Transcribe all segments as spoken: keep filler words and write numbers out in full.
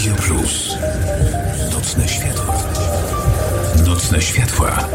Radio Plus. Nocne światła. Nocne światła.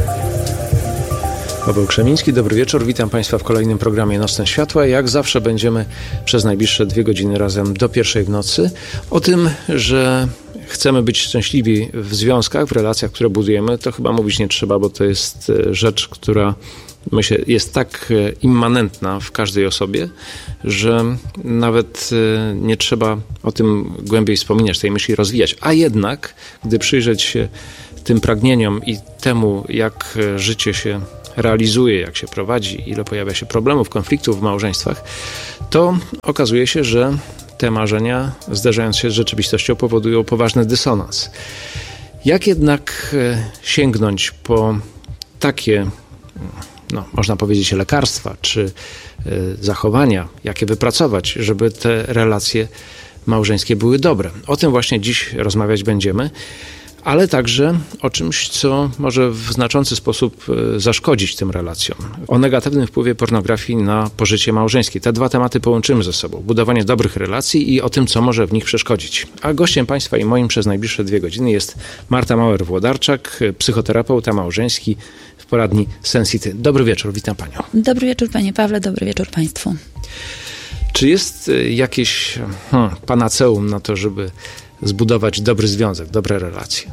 Paweł Krzemiński, dobry wieczór. Witam Państwa w kolejnym programie Nocne Światła. Jak zawsze będziemy przez najbliższe dwie godziny razem do pierwszej w nocy. O tym, że chcemy być szczęśliwi w związkach, w relacjach, które budujemy, to chyba mówić nie trzeba, bo to jest rzecz, która myślę jest tak immanentna w każdej osobie, że nawet nie trzeba o tym głębiej wspominać, tej myśli rozwijać. A jednak, gdy przyjrzeć się tym pragnieniom i temu, jak życie się realizuje, jak się prowadzi, ile pojawia się problemów, konfliktów w małżeństwach, to okazuje się, że te marzenia, zderzając się z rzeczywistością, powodują poważny dysonans. Jak jednak sięgnąć po takie, no, można powiedzieć, lekarstwa czy zachowania, jakie wypracować, żeby te relacje małżeńskie były dobre? O tym właśnie dziś rozmawiać będziemy, ale także o czymś, co może w znaczący sposób zaszkodzić tym relacjom. O negatywnym wpływie pornografii na pożycie małżeńskie. Te dwa tematy połączymy ze sobą. Budowanie dobrych relacji i o tym, co może w nich przeszkodzić. A gościem Państwa i moim przez najbliższe dwie godziny jest Marta Mauer-Włodarczak, psychoterapeuta małżeński w poradni Sensity. Dobry wieczór, witam Panią. Dobry wieczór Panie Pawle, dobry wieczór Państwu. Czy jest jakieś hmm, panaceum na to, żeby zbudować dobry związek, dobre relacje?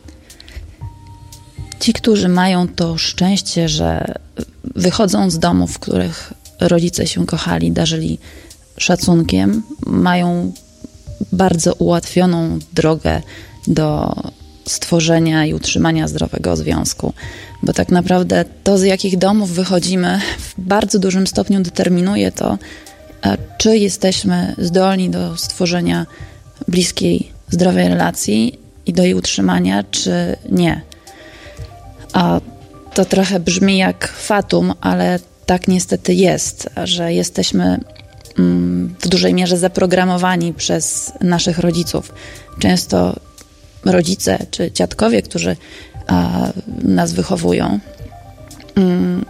Ci, którzy mają to szczęście, że wychodzą z domów, w których rodzice się kochali, darzyli szacunkiem, mają bardzo ułatwioną drogę do stworzenia i utrzymania zdrowego związku. Bo tak naprawdę to, z jakich domów wychodzimy, w bardzo dużym stopniu determinuje to, czy jesteśmy zdolni do stworzenia bliskiej, zdrowej relacji i do jej utrzymania, czy nie. A to trochę brzmi jak fatum, ale tak niestety jest, że jesteśmy mm, w dużej mierze zaprogramowani przez naszych rodziców. Często rodzice czy dziadkowie, którzy a, nas wychowują, mm,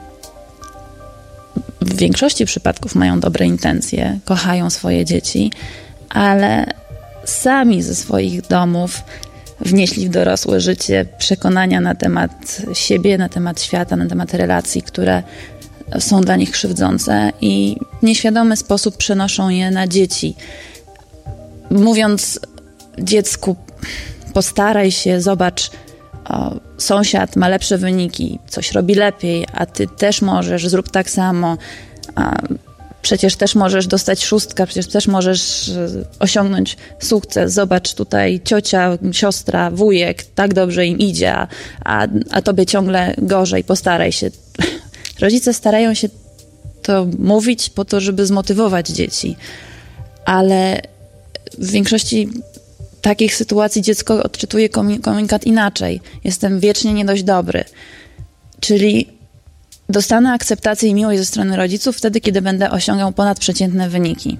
w większości przypadków mają dobre intencje, kochają swoje dzieci, ale sami ze swoich domów wnieśli w dorosłe życie przekonania na temat siebie, na temat świata, na temat relacji, które są dla nich krzywdzące i w nieświadomy sposób przenoszą je na dzieci. Mówiąc dziecku, postaraj się, zobacz, o, sąsiad ma lepsze wyniki, coś robi lepiej, a ty też możesz, zrób tak samo. A przecież też możesz dostać szóstkę, przecież też możesz osiągnąć sukces. Zobacz, tutaj ciocia, siostra, wujek, tak dobrze im idzie, a, a tobie ciągle gorzej, postaraj się. Rodzice starają się to mówić po to, żeby zmotywować dzieci, ale w większości takich sytuacji dziecko odczytuje komunikat inaczej. Jestem wiecznie nie dość dobry. Czyli dostanę akceptację i miłość ze strony rodziców wtedy, kiedy będę osiągał ponadprzeciętne wyniki.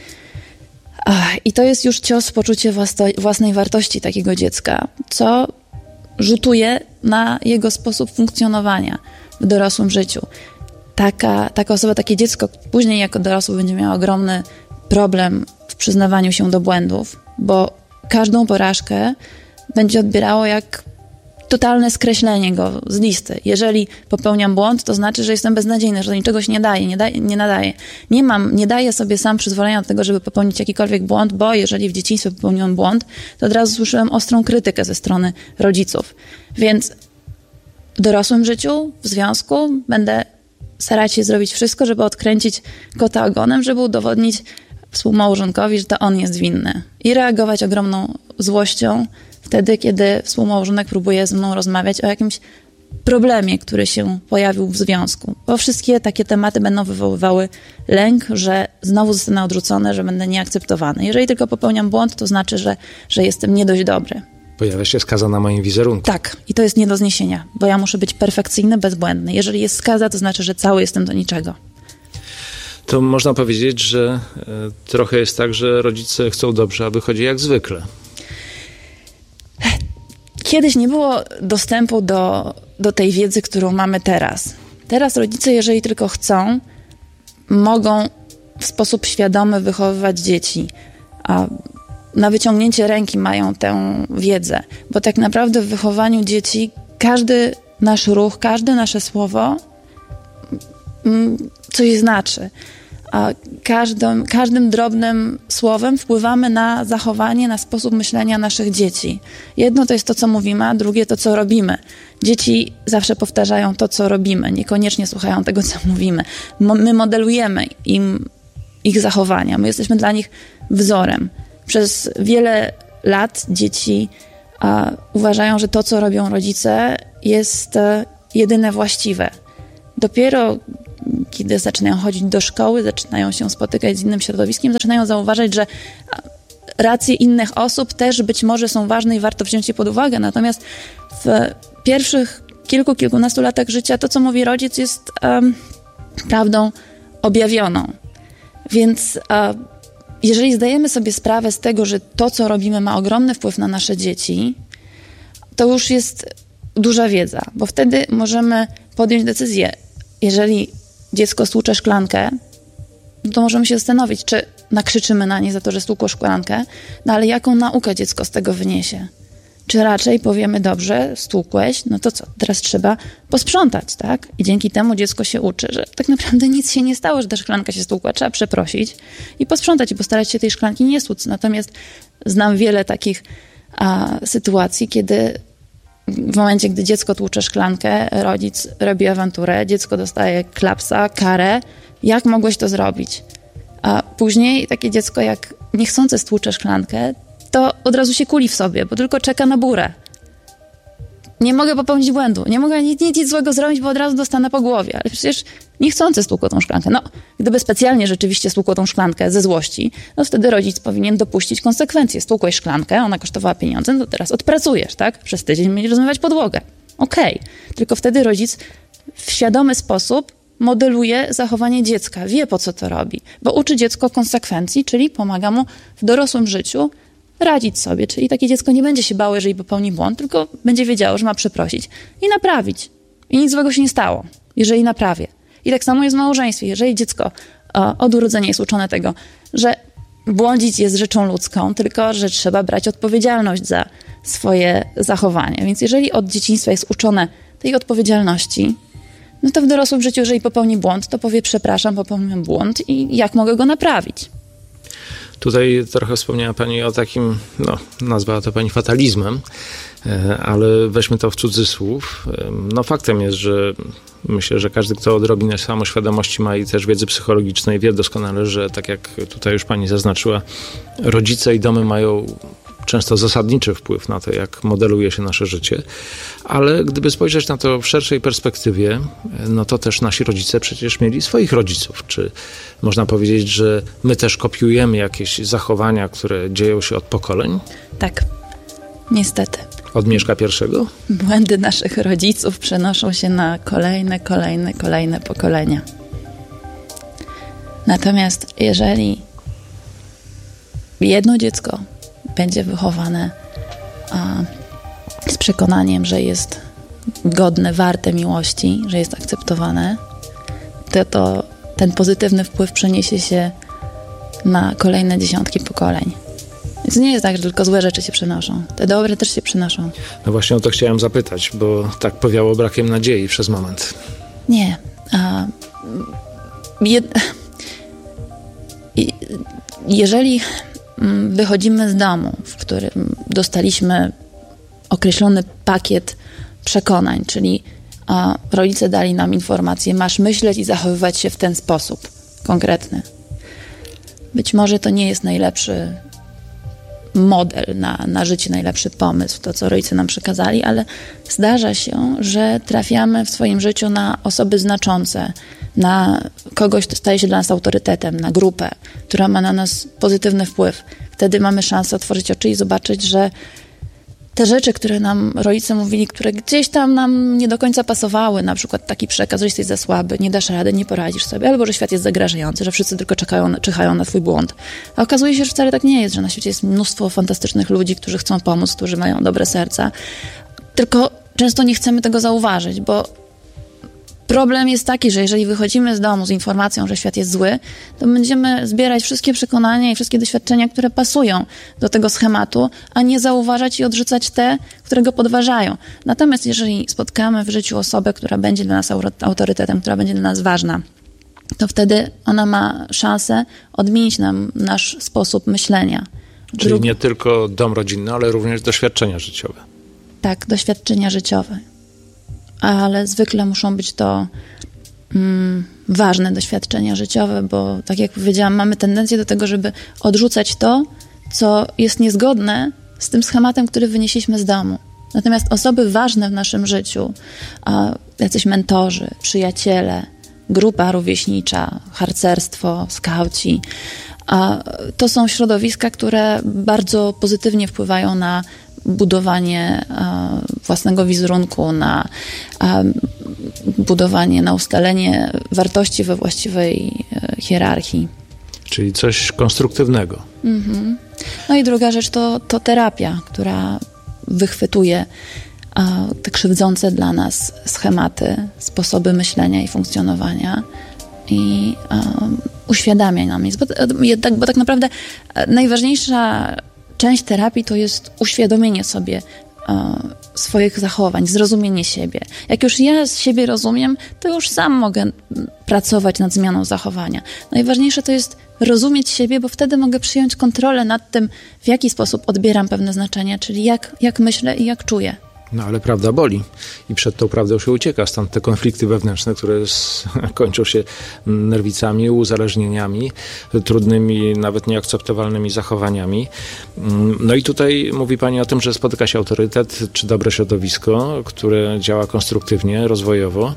I to jest już cios w poczucie własnej wartości takiego dziecka, co rzutuje na jego sposób funkcjonowania w dorosłym życiu. Taka, taka osoba, takie dziecko później jako dorosły będzie miało ogromny problem w przyznawaniu się do błędów, bo każdą porażkę będzie odbierało jak totalne skreślenie go z listy. Jeżeli popełniam błąd, to znaczy, że jestem beznadziejny, że do niczego się nie daje, nie, daje, nie nadaje. Nie mam, nie daję sobie sam przyzwolenia do tego, żeby popełnić jakikolwiek błąd, bo jeżeli w dzieciństwie popełniłem błąd, to od razu słyszałem ostrą krytykę ze strony rodziców. Więc w dorosłym życiu, w związku będę starać się zrobić wszystko, żeby odkręcić kota ogonem, żeby udowodnić współmałżonkowi, że to on jest winny. I reagować ogromną złością wtedy, kiedy współmałżonek próbuje ze mną rozmawiać o jakimś problemie, który się pojawił w związku. Bo wszystkie takie tematy będą wywoływały lęk, że znowu zostanę odrzucony, że będę nieakceptowany. Jeżeli tylko popełniam błąd, to znaczy, że, że jestem nie dość dobry. Pojawia się skaza na moim wizerunku. Tak, i to jest nie do zniesienia, bo ja muszę być perfekcyjny, bezbłędny. Jeżeli jest skaza, to znaczy, że cały jestem do niczego. To można powiedzieć, że y, trochę jest tak, że rodzice chcą dobrze, a wychodzi jak zwykle. Kiedyś nie było dostępu do, do tej wiedzy, którą mamy teraz. Teraz rodzice, jeżeli tylko chcą, mogą w sposób świadomy wychowywać dzieci. A na wyciągnięcie ręki mają tę wiedzę, bo tak naprawdę w wychowaniu dzieci każdy nasz ruch, każde nasze słowo coś znaczy. A każdym, każdym drobnym słowem wpływamy na zachowanie, na sposób myślenia naszych dzieci. Jedno to jest to, co mówimy, a drugie to, co robimy. Dzieci zawsze powtarzają to, co robimy, niekoniecznie słuchają tego, co mówimy. My modelujemy im ich zachowania, my jesteśmy dla nich wzorem. Przez wiele lat dzieci a, uważają, że to, co robią rodzice, jest a, jedyne właściwe. Dopiero kiedy zaczynają chodzić do szkoły, zaczynają się spotykać z innym środowiskiem, zaczynają zauważać, że racje innych osób też być może są ważne i warto wziąć je pod uwagę. Natomiast w pierwszych kilku, kilkunastu latach życia to, co mówi rodzic, jest um, prawdą objawioną. Więc um, jeżeli zdajemy sobie sprawę z tego, że to, co robimy, ma ogromny wpływ na nasze dzieci, to już jest duża wiedza, bo wtedy możemy podjąć decyzję. Jeżeli dziecko stłucze szklankę, no to możemy się zastanowić, czy nakrzyczymy na nie za to, że stłukło szklankę, no ale jaką naukę dziecko z tego wyniesie? Czy raczej powiemy, dobrze, stłukłeś, no to co, teraz trzeba posprzątać, tak? I dzięki temu dziecko się uczy, że tak naprawdę nic się nie stało, że ta szklanka się stłukła, trzeba przeprosić i posprzątać i postarać się tej szklanki nie stłuc. Natomiast znam wiele takich a, sytuacji, kiedy w momencie, gdy dziecko tłucze szklankę, rodzic robi awanturę, dziecko dostaje klapsa, karę. Jak mogłeś to zrobić? A później takie dziecko, jak niechcące stłucze szklankę, to od razu się kuli w sobie, bo tylko czeka na burę. Nie mogę popełnić błędu, nie mogę nic, nic złego zrobić, bo od razu dostanę po głowie. Ale przecież niechcący stłukło tą szklankę. No, gdyby specjalnie rzeczywiście stłukło tą szklankę ze złości, no wtedy rodzic powinien dopuścić konsekwencje. Stłukłeś szklankę, ona kosztowała pieniądze, no to teraz odpracujesz, tak? Przez tydzień będziesz rozmywać podłogę. Okej. Okay. Tylko wtedy rodzic w świadomy sposób modeluje zachowanie dziecka, wie, po co to robi, bo uczy dziecko konsekwencji, czyli pomaga mu w dorosłym życiu radzić sobie, czyli takie dziecko nie będzie się bało, jeżeli popełni błąd, tylko będzie wiedziało, że ma przeprosić i naprawić. I nic złego się nie stało, jeżeli naprawię. I tak samo jest w małżeństwie. Jeżeli dziecko o, od urodzenia jest uczone tego, że błądzić jest rzeczą ludzką, tylko że trzeba brać odpowiedzialność za swoje zachowanie. Więc jeżeli od dzieciństwa jest uczone tej odpowiedzialności, no to w dorosłym życiu, jeżeli popełni błąd, to powie, przepraszam, popełniłem błąd i jak mogę go naprawić. Tutaj trochę wspomniała Pani o takim, no, nazwała to Pani fatalizmem, ale weźmy to w cudzysłów. No faktem jest, że myślę, że każdy, kto odrobinę samoświadomości ma i też wiedzy psychologicznej, wie doskonale, że tak jak tutaj już Pani zaznaczyła, rodzice i domy mają często zasadniczy wpływ na to, jak modeluje się nasze życie, ale gdyby spojrzeć na to w szerszej perspektywie, no to też nasi rodzice przecież mieli swoich rodziców. Czy można powiedzieć, że my też kopiujemy jakieś zachowania, które dzieją się od pokoleń? Tak, niestety. Od Mieszka pierwszego? Błędy naszych rodziców przenoszą się na kolejne, kolejne, kolejne pokolenia. Natomiast jeżeli jedno dziecko będzie wychowane a, z przekonaniem, że jest godne, warte miłości, że jest akceptowane, to, to ten pozytywny wpływ przeniesie się na kolejne dziesiątki pokoleń. Więc nie jest tak, że tylko złe rzeczy się przenoszą. Te dobre też się przenoszą. No właśnie o to chciałem zapytać, bo tak powiało brakiem nadziei przez moment. Nie. A, je, jeżeli wychodzimy z domu, w którym dostaliśmy określony pakiet przekonań, czyli a, rodzice dali nam informację, masz myśleć i zachowywać się w ten sposób konkretny. Być może to nie jest najlepszy model na, na życie, najlepszy pomysł, to co rodzice nam przekazali, ale zdarza się, że trafiamy w swoim życiu na osoby znaczące, na kogoś, kto staje się dla nas autorytetem, na grupę, która ma na nas pozytywny wpływ. Wtedy mamy szansę otworzyć oczy i zobaczyć, że te rzeczy, które nam rodzice mówili, które gdzieś tam nam nie do końca pasowały, na przykład taki przekaz, że jesteś za słaby, nie dasz rady, nie poradzisz sobie, albo że świat jest zagrażający, że wszyscy tylko czekają, czyhają na twój błąd. A okazuje się, że wcale tak nie jest, że na świecie jest mnóstwo fantastycznych ludzi, którzy chcą pomóc, którzy mają dobre serca. Tylko często nie chcemy tego zauważyć, bo problem jest taki, że jeżeli wychodzimy z domu z informacją, że świat jest zły, to będziemy zbierać wszystkie przekonania i wszystkie doświadczenia, które pasują do tego schematu, a nie zauważać i odrzucać te, które go podważają. Natomiast jeżeli spotkamy w życiu osobę, która będzie dla nas autorytetem, która będzie dla nas ważna, to wtedy ona ma szansę odmienić nam nasz sposób myślenia. Czyli Drug... nie tylko dom rodzinny, ale również doświadczenia życiowe. Tak, doświadczenia życiowe. Ale zwykle muszą być to mm, ważne doświadczenia życiowe, bo tak jak powiedziałam, mamy tendencję do tego, żeby odrzucać to, co jest niezgodne z tym schematem, który wynieśliśmy z domu. Natomiast osoby ważne w naszym życiu, a jacyś mentorzy, przyjaciele, grupa rówieśnicza, harcerstwo, skauci, a to są środowiska, które bardzo pozytywnie wpływają na budowanie a, własnego wizerunku, na a, budowanie, na ustalenie wartości we właściwej e, hierarchii. Czyli coś konstruktywnego. Mhm. No i druga rzecz to, to terapia, która wychwytuje a, te krzywdzące dla nas schematy, sposoby myślenia i funkcjonowania i a, uświadamia nam jest. Bo, bo tak naprawdę najważniejsza część terapii to jest uświadomienie sobie e, swoich zachowań, zrozumienie siebie. Jak już ja z siebie rozumiem, to już sam mogę pracować nad zmianą zachowania. Najważniejsze to jest rozumieć siebie, bo wtedy mogę przyjąć kontrolę nad tym, w jaki sposób odbieram pewne znaczenia, czyli jak, jak myślę i jak czuję. No ale prawda boli i przed tą prawdą się ucieka, stąd te konflikty wewnętrzne, które s- kończą się nerwicami, uzależnieniami, trudnymi, nawet nieakceptowalnymi zachowaniami. No i tutaj mówi pani o tym, że spotyka się autorytet czy dobre środowisko, które działa konstruktywnie, rozwojowo.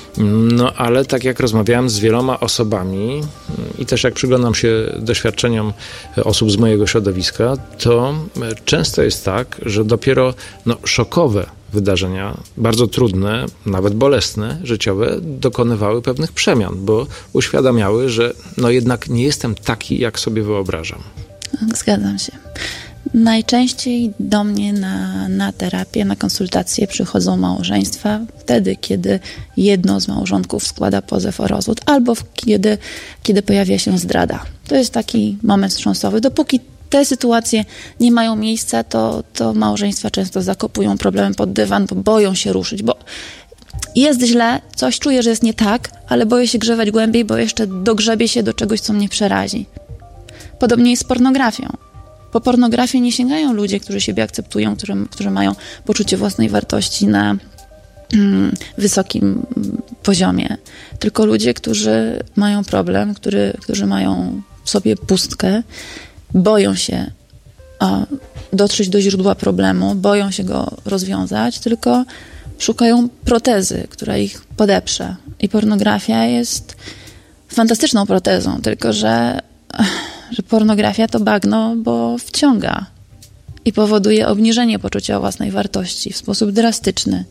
No ale tak jak rozmawiałem z wieloma osobami i też jak przyglądam się doświadczeniom osób z mojego środowiska, to często jest tak, że dopiero no, szokowe wydarzenia, bardzo trudne, nawet bolesne, życiowe, dokonywały pewnych przemian, bo uświadamiały, że no jednak nie jestem taki, jak sobie wyobrażam. Zgadzam się. Najczęściej do mnie na, na terapię, na konsultacje przychodzą małżeństwa wtedy, kiedy jedno z małżonków składa pozew o rozwód albo w, kiedy, kiedy pojawia się zdrada. To jest taki moment wstrząsowy. Dopóki te sytuacje nie mają miejsca, to, to małżeństwa często zakopują problemy pod dywan, bo boją się ruszyć, bo jest źle, coś czuję, że jest nie tak, ale boję się grzebać głębiej, bo jeszcze dogrzebię się do czegoś, co mnie przerazi. Podobnie jest z pornografią. Po pornografię nie sięgają ludzie, którzy siebie akceptują, którzy, którzy mają poczucie własnej wartości na mm, wysokim poziomie. Tylko ludzie, którzy mają problem, który, którzy mają w sobie pustkę, boją się a, dotrzeć do źródła problemu, boją się go rozwiązać, tylko szukają protezy, która ich podeprze. I pornografia jest fantastyczną protezą, tylko że że pornografia to bagno, bo wciąga i powoduje obniżenie poczucia własnej wartości w sposób drastyczny.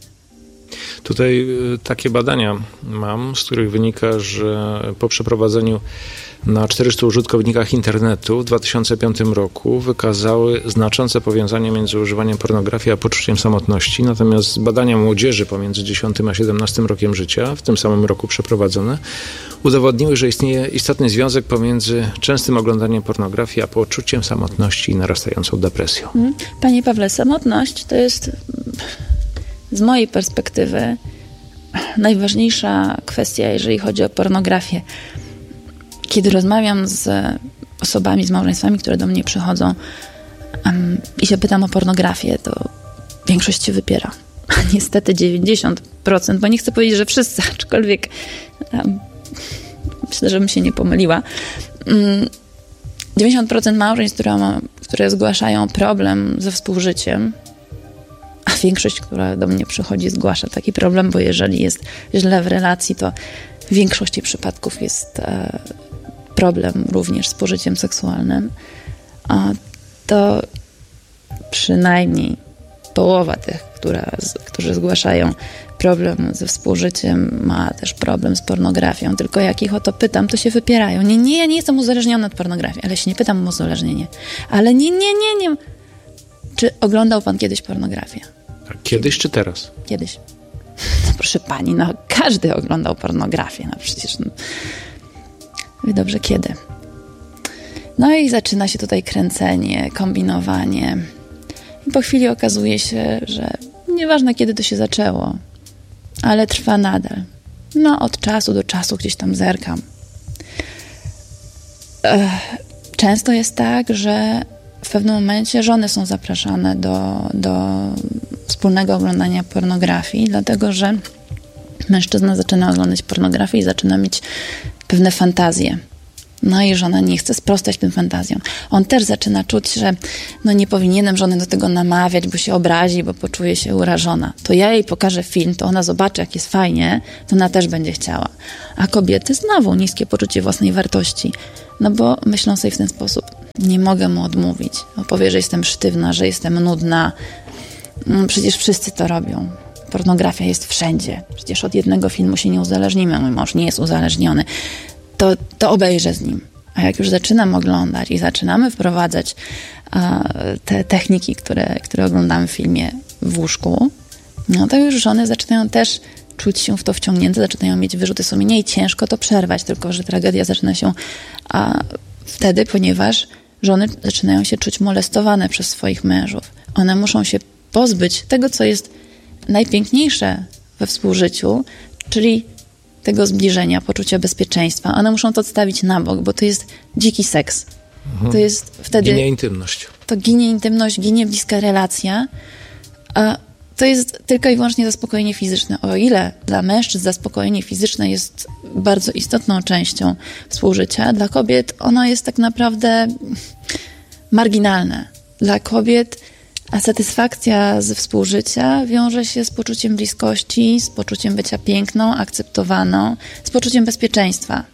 Tutaj takie badania mam, z których wynika, że po przeprowadzeniu na czterystu użytkownikach internetu w dwa tysiące piątym roku wykazały znaczące powiązanie między używaniem pornografii a poczuciem samotności. Natomiast badania młodzieży pomiędzy dziesiątym a siedemnastym rokiem życia, w tym samym roku przeprowadzone, udowodniły, że istnieje istotny związek pomiędzy częstym oglądaniem pornografii a poczuciem samotności i narastającą depresją. Panie Pawle, samotność to jest z mojej perspektywy najważniejsza kwestia, jeżeli chodzi o pornografię. Kiedy rozmawiam z osobami, z małżeństwami, które do mnie przychodzą um, i się pytam o pornografię, to większość się wypiera. Niestety dziewięćdziesiąt procent, bo nie chcę powiedzieć, że wszyscy, aczkolwiek um, myślę, żebym się nie pomyliła. Um, dziewięćdziesiąt procent małżeństw, które, ma, które zgłaszają problem ze współżyciem, a większość, która do mnie przychodzi, zgłasza taki problem, bo jeżeli jest źle w relacji, to w większości przypadków jest e, problem również z pożyciem seksualnym, a to przynajmniej połowa tych, która, z, którzy zgłaszają problem ze współżyciem, ma też problem z pornografią. Tylko jak ich o to pytam, to się wypierają. Nie, nie, ja nie jestem uzależniona od pornografii, ale się nie pytam o uzależnienie. Ale nie, nie, nie, nie. Czy oglądał pan kiedyś pornografię? Kiedyś czy teraz? Kiedyś. proszę pani, no każdy oglądał pornografię, no przecież. No. Wie dobrze, kiedy? No i zaczyna się tutaj kręcenie, kombinowanie. I po chwili okazuje się, że nieważne kiedy to się zaczęło, ale trwa nadal. No od czasu do czasu gdzieś tam zerkam. Często jest tak, że w pewnym momencie żony są zapraszane do, do wspólnego oglądania pornografii, dlatego że mężczyzna zaczyna oglądać pornografię i zaczyna mieć pewne fantazje. No i żona nie chce sprostać tym fantazjom. On też zaczyna czuć, że no nie powinienem żony do tego namawiać, bo się obrazi, bo poczuje się urażona. To ja jej pokażę film, to ona zobaczy, jak jest fajnie, to ona też będzie chciała. A kobiety znowu niskie poczucie własnej wartości. No bo myślą sobie w ten sposób. Nie mogę mu odmówić. Powie, że jestem sztywna, że jestem nudna. No, przecież wszyscy to robią. Pornografia jest wszędzie. Przecież od jednego filmu się nie uzależnimy. Mój mąż nie jest uzależniony. To, to obejrzę z nim. A jak już zaczynam oglądać i zaczynamy wprowadzać a, te techniki, które, które oglądamy w filmie w łóżku, no to już żony zaczynają też czuć się w to wciągnięte, zaczynają mieć wyrzuty sumienia i ciężko to przerwać, tylko że tragedia zaczyna się a, wtedy, ponieważ żony zaczynają się czuć molestowane przez swoich mężów. One muszą się pozbyć tego, co jest najpiękniejsze we współżyciu, czyli tego zbliżenia, poczucia bezpieczeństwa. One muszą to odstawić na bok, bo to jest dziki seks. Mhm. To jest wtedy... Ginie intymność. To ginie intymność, ginie bliska relacja, a to jest tylko i wyłącznie zaspokojenie fizyczne. O ile dla mężczyzn zaspokojenie fizyczne jest bardzo istotną częścią współżycia, dla kobiet ono jest tak naprawdę marginalne. Dla kobiet a satysfakcja ze współżycia wiąże się z poczuciem bliskości, z poczuciem bycia piękną, akceptowaną, z poczuciem bezpieczeństwa.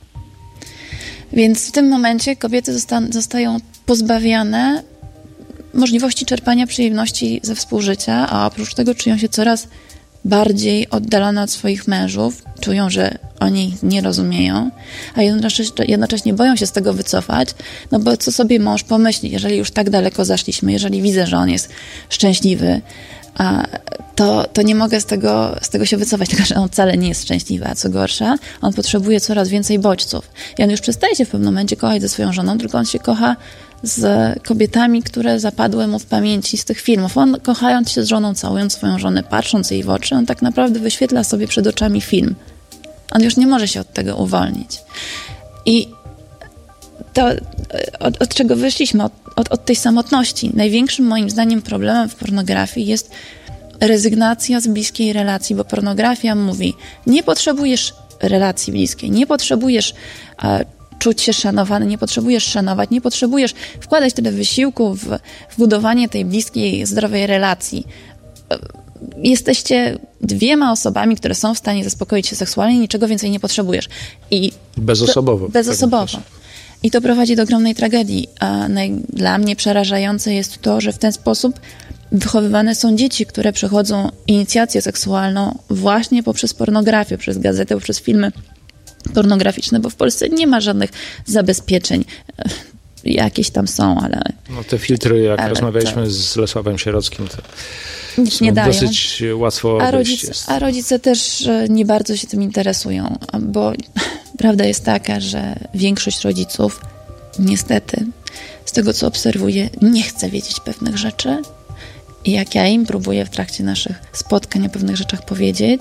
Więc w tym momencie kobiety zosta- zostają pozbawiane możliwości czerpania przyjemności ze współżycia, a oprócz tego czują się coraz bardziej oddalone od swoich mężów, czują, że oni ich nie rozumieją, a jednocześnie, jednocześnie boją się z tego wycofać, no bo co sobie mąż pomyśli, jeżeli już tak daleko zaszliśmy, jeżeli widzę, że on jest szczęśliwy, a to, to nie mogę z tego, z tego się wycofać, tylko że on wcale nie jest szczęśliwy, a co gorsza, on potrzebuje coraz więcej bodźców. I on już przestaje się w pewnym momencie kochać ze swoją żoną, tylko on się kocha z kobietami, które zapadły mu w pamięci z tych filmów. On, kochając się z żoną, całując swoją żonę, patrząc jej w oczy, on tak naprawdę wyświetla sobie przed oczami film. On już nie może się od tego uwolnić. I to, od, od czego wyszliśmy? Od, od, od tej samotności. Największym moim zdaniem problemem w pornografii jest rezygnacja z bliskiej relacji, bo pornografia mówi, nie potrzebujesz relacji bliskiej, nie potrzebujesz a, czuć się szanowany, nie potrzebujesz szanować, nie potrzebujesz wkładać tyle wysiłku w, w budowanie tej bliskiej, zdrowej relacji. Jesteście dwiema osobami, które są w stanie zaspokoić się seksualnie, niczego więcej nie potrzebujesz. I bezosobowo. To, bezosobowo. I to prowadzi do ogromnej tragedii. A naj, dla mnie przerażające jest to, że w ten sposób wychowywane są dzieci, które przechodzą inicjację seksualną właśnie poprzez pornografię, przez gazetę, poprzez filmy pornograficzne, bo w Polsce nie ma żadnych zabezpieczeń. Jakieś tam są, ale... No te filtry, jak rozmawialiśmy to... z Lesławem Sierockim, to nic nie dają. Dosyć łatwo a rodzice, a rodzice też nie bardzo się tym interesują, bo prawda jest taka, że większość rodziców niestety, z tego co obserwuję, nie chce wiedzieć pewnych rzeczy i jak ja im próbuję w trakcie naszych spotkań o pewnych rzeczach powiedzieć,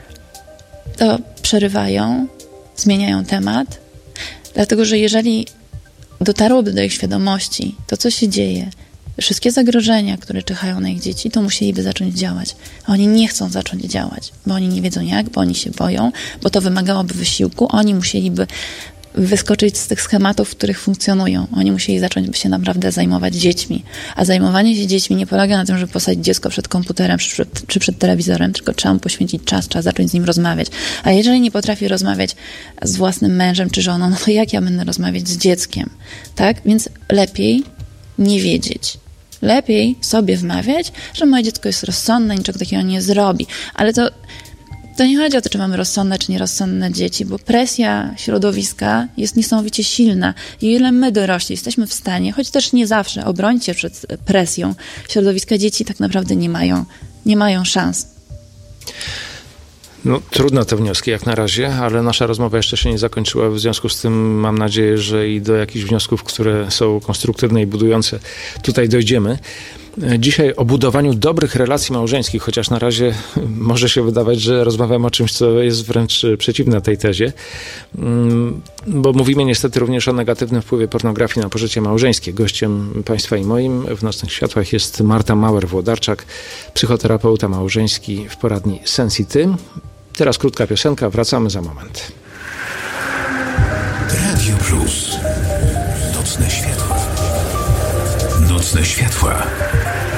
to przerywają, zmieniają temat, dlatego że jeżeli dotarłoby do ich świadomości to, co się dzieje, wszystkie zagrożenia, które czyhają na ich dzieci, to musieliby zacząć działać. A oni nie chcą zacząć działać, bo oni nie wiedzą jak, bo oni się boją, bo to wymagałoby wysiłku. Oni musieliby wyskoczyć z tych schematów, w których funkcjonują. Oni musieli zacząć się naprawdę zajmować dziećmi. A zajmowanie się dziećmi nie polega na tym, żeby posadzić dziecko przed komputerem czy przed, czy przed telewizorem, tylko trzeba mu poświęcić czas, trzeba zacząć z nim rozmawiać. A jeżeli nie potrafię rozmawiać z własnym mężem czy żoną, no to jak ja będę rozmawiać z dzieckiem? Tak? Więc lepiej nie wiedzieć. Lepiej sobie wmawiać, że moje dziecko jest rozsądne, niczego takiego nie zrobi. Ale to, to nie chodzi o to, czy mamy rozsądne, czy nierozsądne dzieci, bo presja środowiska jest niesamowicie silna. I o ile my dorośli jesteśmy w stanie, choć też nie zawsze, obronić się przed presją środowiska, dzieci tak naprawdę nie mają, nie mają szans. No, trudne te wnioski jak na razie, ale nasza rozmowa jeszcze się nie zakończyła. W związku z tym mam nadzieję, że i do jakichś wniosków, które są konstruktywne i budujące, tutaj dojdziemy. Dzisiaj o budowaniu dobrych relacji małżeńskich, chociaż na razie może się wydawać, że rozmawiamy o czymś, co jest wręcz przeciwne tej tezie, bo mówimy niestety również o negatywnym wpływie pornografii na pożycie małżeńskie. Gościem Państwa i moim w Nocnych Światłach jest Marta Mauer-Włodarczak, psychoterapeuta małżeński w poradni Sensity. Teraz krótka piosenka, wracamy za moment. Radio Plus. Nocne światła. Nocne światła.